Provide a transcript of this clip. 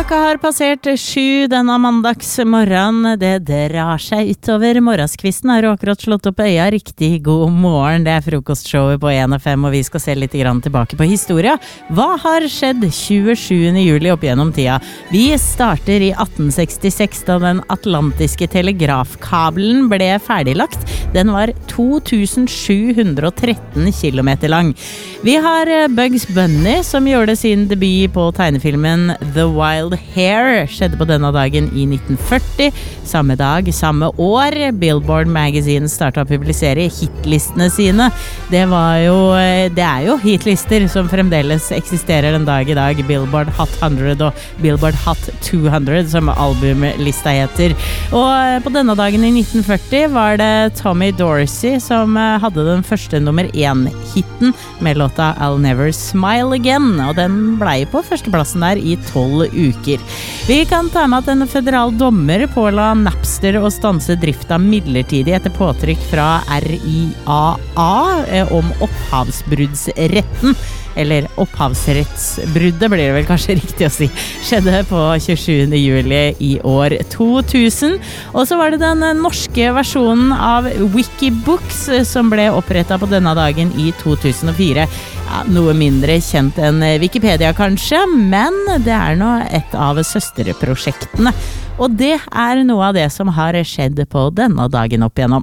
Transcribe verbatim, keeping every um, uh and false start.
Klokka har passert sju denne mandagsmorgen. Det drar seg utover morgenskvisten. Har du akkurat slått opp øya? Riktig god morgen. Det er frokostshowet på en F M, og vi skal se litt grann tilbake på historia. Hva har skjedd tjuesjuende juli opp gjennom tida? Vi starter i atten sekstiseks, da den atlantiske telegrafkabelen ble ferdiglagt. Den var to tusen sju hundre og tretten kilometer lang. Vi har Bugs Bunny, som gjorde sin debut på tegnefilmen The Wild Hare, skjedde på denne dagen i nitten førti. Samme dag, samme år, Billboard Magazine startet å publisere hitlistene sine. Det var jo, det er jo hitlister som fremdeles eksisterer den dag i dag. Billboard Hot hundre og Billboard Hot to hundre, som albumlista heter. Og på denne dagen i nitten førti var det Tommy Dorsey som hadde den første nummer én-hitten med låta I'll Never Smile Again, og den ble på førsteplassen der i tolv uker. Vi kan ta med at en federal dommer påla Napster å stanse drifta midlertidig etter påtrykk fra R I A A om opphavsbruddsretten. Eller opphavsrettsbruddet blir det vel kanskje riktig å si. Skjedde på tjuesjuende juli i år to tusen. Og så var det den norske versjonen av Wikibooks som ble opprettet på denne dagen i to tusen og fire. Ja, noe mindre kjent enn Wikipedia kanskje, men det er nå et av søsterprosjektene. Og det er noe av det som har skjedd på denne dagen opp igjennom.